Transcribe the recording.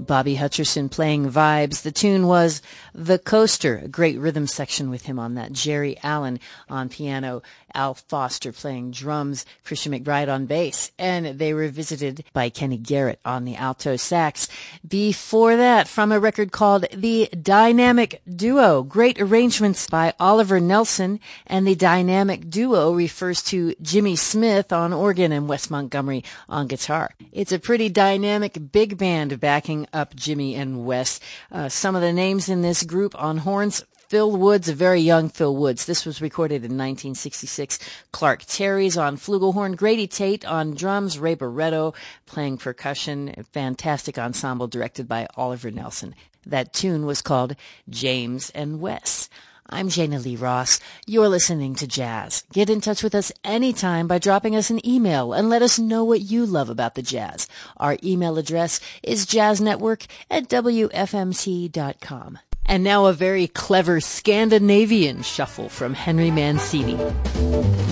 Bobby Hutcherson playing vibes. The tune was The Coaster, a great rhythm section with him on that. Jerry Allen on piano, Al Foster playing drums, Christian McBride on bass, and they were visited by Kenny Garrett on the alto sax. Before that, from a record called The Dynamic Duo, great arrangements by Oliver Nelson, and the Dynamic Duo refers to Jimmy Smith on organ and Wes Montgomery on guitar. It's a pretty dynamic big band backing up Jimmy and Wes. Some of the names in this group on horns: Phil Woods, a very young Phil Woods. This was recorded in 1966. Clark Terry's on flugelhorn. Grady Tate on drums. Ray Barretto playing percussion. A fantastic ensemble directed by Oliver Nelson. That tune was called James and Wes. I'm Jana Lee Ross. You're listening to Jazz. Get in touch with us anytime by dropping us an email and let us know what you love about the jazz. Our email address is jazznetwork@wfmt.com. And now a very clever Scandinavian shuffle from Henry Mancini.